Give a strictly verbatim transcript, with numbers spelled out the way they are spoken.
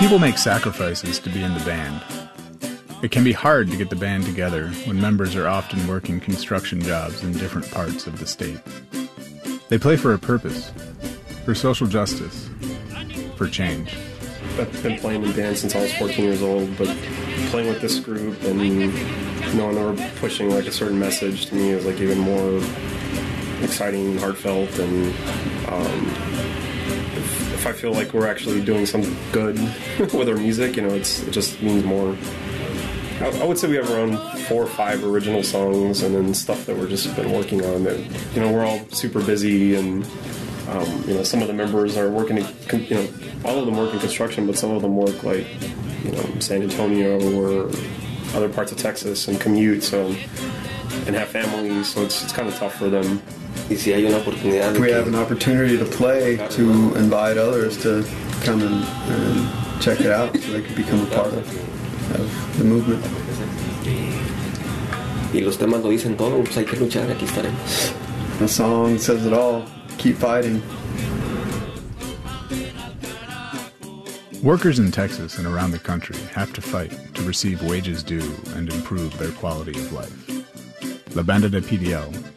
People make sacrifices to be in the band. It can be hard to get the band together when members are often working construction jobs in different parts of the state. They play for a purpose, for social justice, for change. I've been playing in bands since I was fourteen years old, but playing with this group and knowing they were pushing like a certain message to me is like even more exciting and heartfelt. And um, if, if I feel like we're actually doing something good with our music, you know, it's, it just means more. I, I would say we have around four or five original songs, and then stuff that we're just been working on. That, you know, we're all super busy, and um, you know, some of the members are working. In, you know, all of them work in construction, but some of them work like, you know, San Antonio or other parts of Texas and commute, so and have families, so it's it's kind of tough for them. We have an opportunity to play, to invite others to come and, and check it out, so they can become a part of, of the movement. Y los temas lo dicen todo, pues hay que luchar, aquí estaremos. The song says it all. Keep fighting. Workers in Texas and around the country have to fight to receive wages due and improve their quality of life. La Banda de P D L